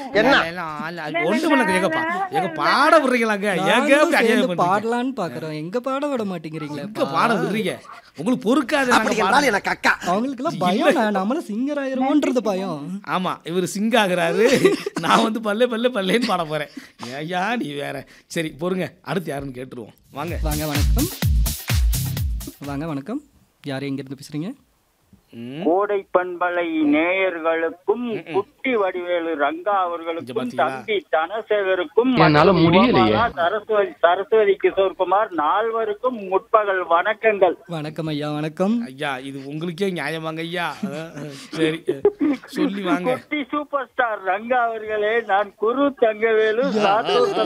என்ன ஒன்று பண்ண எங்கப்பா எங்க பாட விடுறீங்களாங்க ஏங்க நாங்களும் இப்படி அநியாயம் சேர்ந்து பண்றீங்க? பாடலான்னு பாக்குறோம். எங்க பாட விட மாட்டேங்கிறீங்களே. எங்க பாட விடுறீங்க உங்களுக்கு பொறுக்காது நாங்க அப்படி பாட- என்றால் எனக்கு அக்கா. அவங்களுக்குலாம் பயம், நம்மளும் சிங்கர் ஆயிருமோன்றது பயம். ஆமா இவர் சிங்க் ஆகுறாரு நான் வந்து பல்லே பல்லே பல்லேன்னு பாட போறேன். ஐயா நீ வேற சரி பொறுங்க அடுத்து யாருன்னு கேட்டுருவோம் வாங்க. வாங்க வணக்கம். வாங்க வணக்கம். யார் எங்க இருந்து பேசுறீங்க? கோடை பண்பலை நேயர்களுக்கும் குட்டி வடிவேலு ரங்கா அவர்களுக்கும் பாத்தீங்களா? தம்பி தனசேகருக்கும் என்னால முடியலையே. சரஸ்வதி கிஷோர்குமார் நால்வருக்கும் முற்பகல் வணக்கங்கள். வணக்கம் ஐயா. வணக்கம் ஐயா இது உங்களுக்கே நியாயமாங்க ஐயா சரி சொல்லி வாங்க. குட்டி சூப்பர் ஸ்டார் ரங்கா அவர்களே, நான் குரு தங்கவேலு சாத்தூர்